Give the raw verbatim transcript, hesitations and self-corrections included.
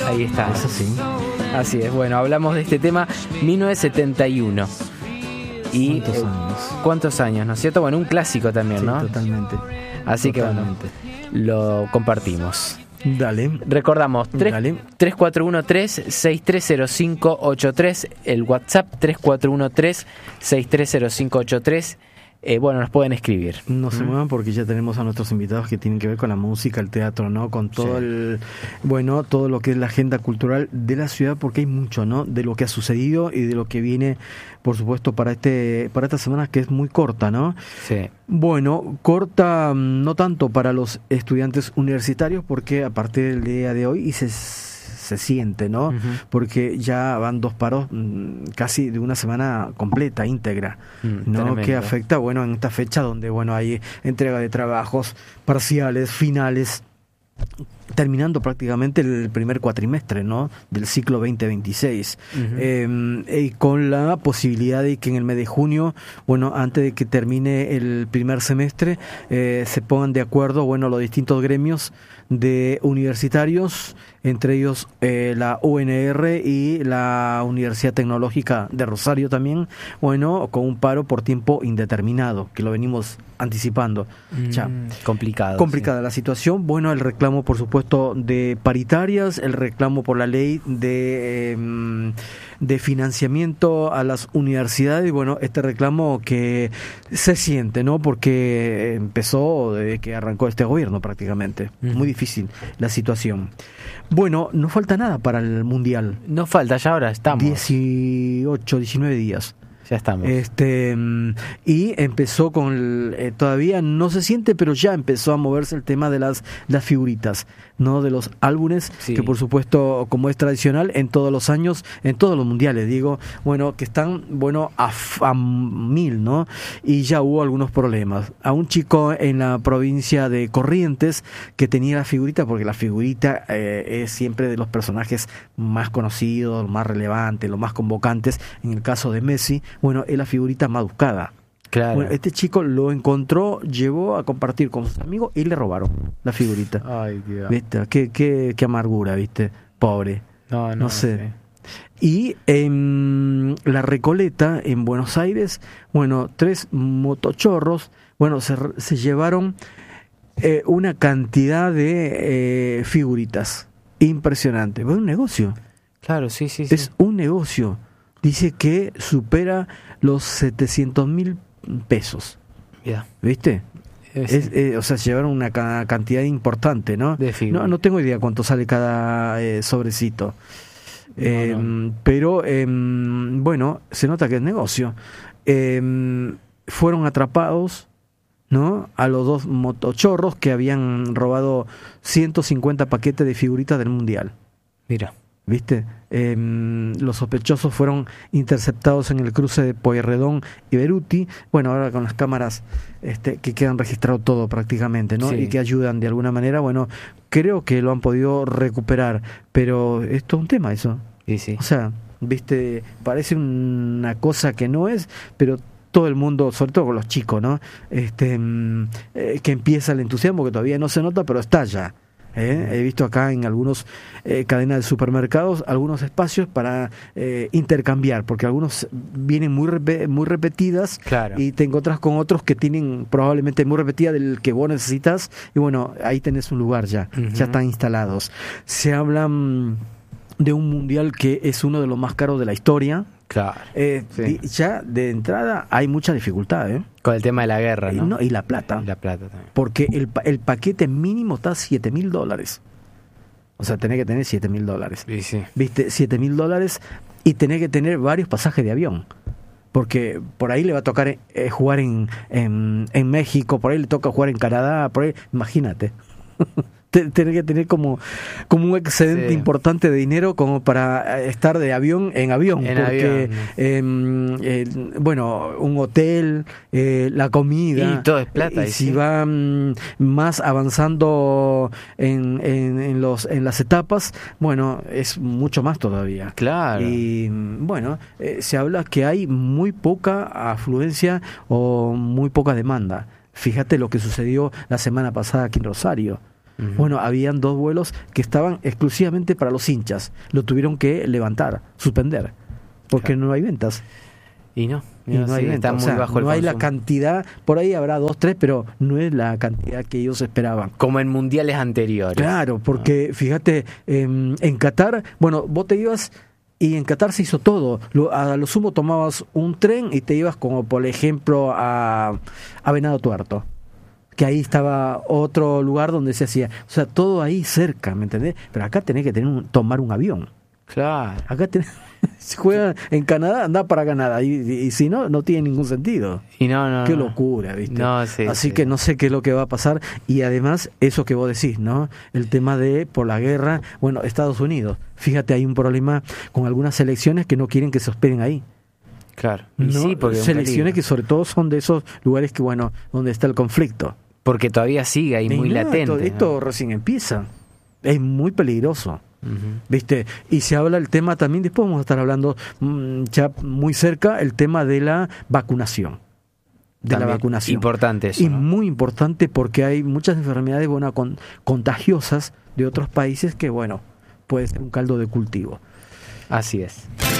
Ahí está. Eso sí. Así es. Bueno, hablamos de este tema mil novecientos setenta y uno. Y, ¿Cuántos eh, años? ¿Cuántos años, no es cierto? Bueno, un clásico también, Sí, ¿no? totalmente. Así Totalmente. que bueno, lo compartimos. Dale. Recordamos, Dale. tres cuatro uno tres, seis tres cero cinco ocho tres, el WhatsApp tres cuatro uno tres, seis tres cero cinco ocho tres. Eh, bueno, nos pueden escribir. No se ¿Mm? muevan porque ya tenemos a nuestros invitados que tienen que ver con la música, el teatro, ¿no? Con todo Sí. el, bueno, todo lo que es la agenda cultural de la ciudad, porque hay mucho, ¿no? De lo que ha sucedido y de lo que viene, por supuesto, para este, para esta semana que es muy corta, ¿no? Sí. Bueno, corta no tanto para los estudiantes universitarios, porque a partir del día de hoy y se se siente, ¿no? Uh-huh. Porque ya van dos paros mmm, casi de una semana completa, íntegra, Mm, ¿no? tremendo. Que afecta, bueno, en esta fecha donde, bueno, hay entrega de trabajos parciales, finales, terminando prácticamente el primer cuatrimestre, ¿no? Del ciclo veinte veintiséis. Uh-huh. eh, y con la posibilidad de que en el mes de junio, bueno, antes de que termine el primer semestre, eh, se pongan de acuerdo, bueno, los distintos gremios de universitarios, entre ellos eh, la U N R y la Universidad Tecnológica de Rosario también, bueno, con un paro por tiempo indeterminado, que lo venimos anticipando. Mm, ya. complicado. Complicada sí. la situación. Bueno, el reclamo, por supuesto, de paritarias, el reclamo por la ley de, eh, de financiamiento a las universidades, y bueno, este reclamo que se siente, ¿no? Porque empezó desde que arrancó este gobierno prácticamente. Uh-huh. Muy difícil la situación. Bueno, no falta nada para el Mundial. No falta, ya ahora estamos. dieciocho, diecinueve días. Ya estamos. Este y empezó con el, eh, todavía no se siente, pero ya empezó a moverse el tema de las las figuritas, no de los álbumes, Sí. que por supuesto, como es tradicional en todos los años, en todos los mundiales, digo, bueno, que están bueno a, a mil, ¿no? Y ya hubo algunos problemas. A un chico en la provincia de Corrientes que tenía la figurita, porque la figurita eh, es siempre de los personajes más conocidos, más relevantes, los más convocantes. En el caso de Messi, bueno, es la figurita más buscada. Claro. Bueno, este chico lo encontró, llevó a compartir con sus amigos y le robaron la figurita. Ay, Dios. ¿Viste? Qué, qué, qué amargura, ¿viste? Pobre. No, no, No sé. Y en la Recoleta, en Buenos Aires, bueno, tres motochorros, bueno, se, se llevaron eh, una cantidad de eh, figuritas. Impresionante. Es un negocio. Claro, sí, sí, sí. Es un negocio. Dice que supera los setecientos mil pesos. Ya. ¿Viste? Es, Es, eh, o sea, se llevaron una ca- cantidad importante, ¿no? De figuras. No, no tengo idea cuánto sale cada eh, sobrecito. No, Eh, no. Pero, eh, bueno, se nota que es negocio. Eh, fueron atrapados, ¿no? A los dos motochorros que habían robado ciento cincuenta paquetes de figuritas del Mundial. Mira. ¿Viste? Eh, los sospechosos fueron interceptados en el cruce de Pueyrredón y Beruti. Bueno, ahora con las cámaras este, que quedan registrado todo prácticamente, ¿no? Sí. Y que ayudan de alguna manera. Bueno, creo que lo han podido recuperar, pero esto es un tema eso. Sí, sí. O sea, ¿viste? Parece una cosa que no es, pero todo el mundo, sobre todo con los chicos, ¿no? Este, mm, eh, que empieza el entusiasmo, que todavía no se nota, pero está ya. ¿Eh? He visto acá en algunos eh, cadenas de supermercados algunos espacios para eh, intercambiar, porque algunos vienen muy rep- muy repetidas, Claro. y te encontrás con otros que tienen probablemente muy repetida del que vos necesitas, y bueno, ahí tenés un lugar ya, Uh-huh. ya están instalados. Se habla mm, de un mundial que es uno de los más caros de la historia. Claro. Eh, Sí. di- ya de entrada hay mucha dificultad, ¿eh? Con el tema de la guerra, Y, ¿no? no, y la plata. Y la plata también. Porque el, pa- el paquete mínimo está a siete mil dólares. O sea, tenés que tener siete mil dólares. Sí, sí. ¿Viste? siete mil dólares y tenés que tener varios pasajes de avión. Porque por ahí le va a tocar eh, jugar en, en, en México, por ahí le toca jugar en Canadá, por ahí, imagínate. Te- Tenés que tener como, como un excedente Sí. importante de dinero como para eh, estar de avión en avión. En porque, avión, eh, eh, bueno, un hotel, eh, la comida. Y todo es plata, Y y si sí. van más avanzando en, en, en, los, en las etapas, bueno, es mucho más todavía. Claro. Y bueno, eh, se habla que hay muy poca afluencia o muy poca demanda. Fíjate lo que sucedió la semana pasada aquí en Rosario. Uh-huh. Bueno, habían dos vuelos que estaban exclusivamente para los hinchas. Lo tuvieron que levantar, suspender, porque claro. no hay ventas. Y no, y no, sí, hay ventas. Está muy o sea, bajo el no hay consumo. la cantidad, por ahí habrá dos, tres, pero no es la cantidad que ellos esperaban. Como en mundiales anteriores. Claro, porque fíjate, eh, en Qatar, bueno, vos te ibas y en Qatar se hizo todo. Lo, a lo sumo tomabas un tren y te ibas como, por ejemplo, a, a Venado Tuerto, que ahí estaba otro lugar donde se hacía. O sea, todo ahí cerca, ¿me entendés? Pero acá tenés que tener un, tomar un avión. Claro. Acá tenés... Si juega en Canadá, anda para Canadá. Y, y, y si no, no tiene ningún sentido. Y no, no. Qué no. locura, ¿viste? No, sí, Así sí. que no sé qué es lo que va a pasar. Y además, eso que vos decís, ¿no? El tema de, por la guerra, bueno, Estados Unidos. Fíjate, hay un problema con algunas selecciones que no quieren que se hospeden ahí. Claro. Y ¿no? sí, porque selecciones que sobre todo son de esos lugares que, bueno, donde está el conflicto. Porque todavía sigue ahí muy no, latente. Esto, ¿no? esto recién empieza. Es muy peligroso. Uh-huh. ¿Viste? Y se habla el tema también, después vamos a estar hablando mmm, ya muy cerca, el tema de la vacunación. De también la vacunación. Importante eso. Y ¿no? muy importante porque hay muchas enfermedades, bueno, con, contagiosas de otros países que, bueno, puede ser un caldo de cultivo. Así es.